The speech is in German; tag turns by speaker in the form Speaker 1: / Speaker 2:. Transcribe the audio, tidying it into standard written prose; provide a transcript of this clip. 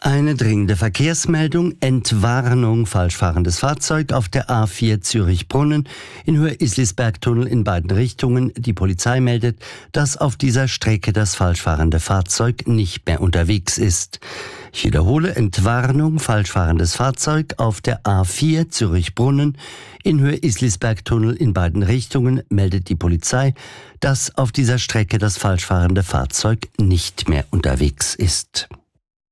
Speaker 1: Eine dringende Verkehrsmeldung, Entwarnung, falschfahrendes Fahrzeug auf der A4 Zürich-Brunnen in Höhe Islisbergtunnel in beiden Richtungen. Die Polizei meldet, dass auf dieser Strecke das falschfahrende Fahrzeug nicht mehr unterwegs ist. Ich wiederhole, Entwarnung, falschfahrendes Fahrzeug auf der A4 Zürich-Brunnen in Höhe Islisbergtunnel in beiden Richtungen, meldet die Polizei, dass auf dieser Strecke das falschfahrende Fahrzeug nicht mehr unterwegs ist.